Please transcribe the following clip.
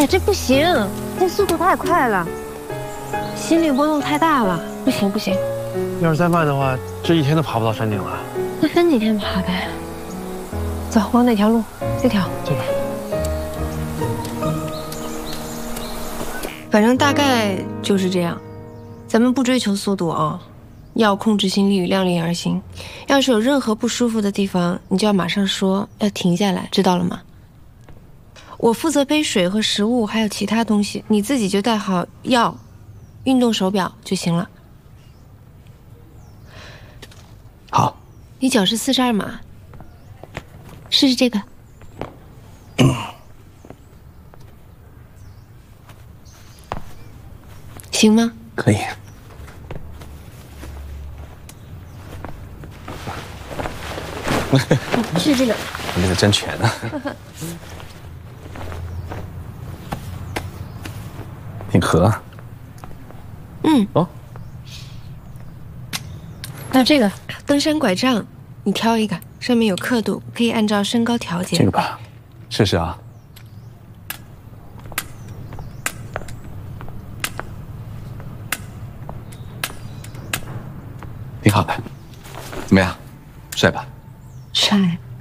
哎，这不行，这速度太快了，心率波动太大了，不行不行。 要是再慢的话，这一天都爬不到山顶了。 那分几天爬呗。走，往哪条路？这条。 这边。 反正大概就是这样，咱们不追求速度啊，要控制心率，量力而行。要是有任何不舒服的地方，你就要马上说，要停下来，知道了吗？我负责背水和食物，还有其他东西，你自己就带好药、运动手表就行了。 好。 你脚是42码，试试这个。行吗？ 可以。 是这个。 你这个真全啊！挺合。 嗯。 哦。 那这个登山拐杖，你挑一个，上面有刻度，可以按照身高调节。 这个吧，试试啊。挺好的，怎么样？帅吧？ 帅。